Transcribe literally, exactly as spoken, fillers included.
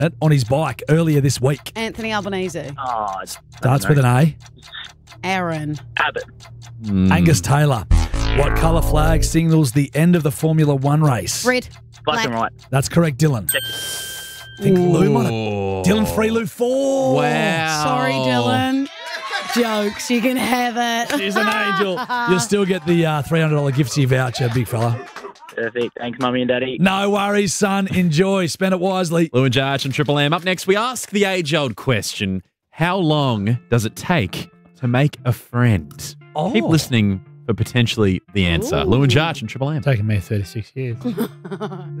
it on his bike earlier this week? Anthony Albanese. Oh, it's Starts with an A. Aaron. Abbott. Mm. Angus Taylor. What colour flag signals the end of the Formula One race? Red. Black, and white. That's correct, Dylan. I think Lou might have. Dylan three, Lou four. Wow. Sorry, Dylan. Jokes. You can have it. She's an angel. You'll still get the uh, three hundred dollars gifty voucher, big fella. Perfect. Thanks, Mummy and Daddy. No worries, son. Enjoy. Spend it wisely. Lou and Jarch and Triple M. Up next, we ask the age-old question, how long does it take to make a friend? Oh. Keep listening for potentially the answer. Ooh. Lou and Jarch and Triple M. Taken me thirty-six years.